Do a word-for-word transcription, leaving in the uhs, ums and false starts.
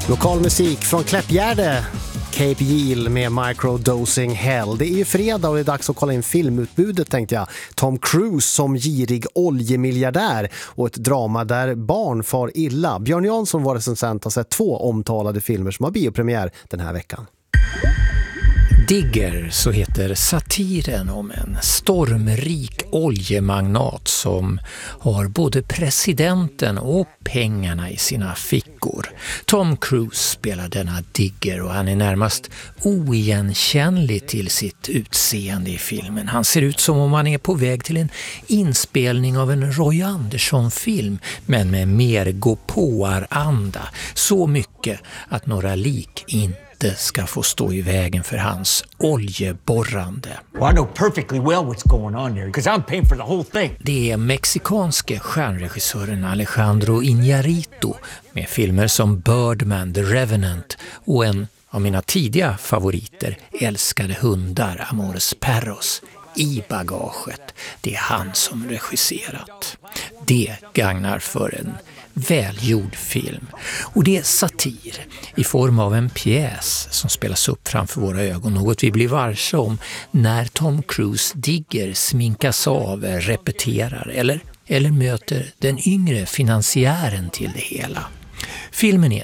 Lokal musik från Kläppgärde, Cape Yield med Microdosing Hell. Det är ju fredag och det är dags att kolla in filmutbudet, tänkte jag. Tom Cruise som girig oljemiljardär och ett drama där barn far illa. Björn Jansson, var recensent, har sett två omtalade filmer som har biopremiär den här veckan. Digger, så heter satiren om en stormrik oljemagnat som har både presidenten och pengarna i sina fickor. Tom Cruise spelar denna Digger och han är närmast oigenkännlig till sitt utseende i filmen. Han ser ut som om han är på väg till en inspelning av en Roy Andersson-film, men med mer gåpåar-anda. Så mycket att några lik inte ska få stå i vägen för hans oljeborrande. Well, I know perfectly well what's going on here because I'm paying for the whole thing. Det är mexikanske stjärnregissören Alejandro Iñárritu med filmer som Birdman, The Revenant och en av mina tidiga favoriter, Älskade hundar, Amores Perros, i bagaget. Det är han som regisserat. Det gagnar för en välgjord film. Och det är satir i form av en pjäs som spelas upp framför våra ögon. Något vi blir varse om när Tom Cruise Digger sminkas av, repeterar eller, eller möter den yngre finansiären till det hela. Filmen är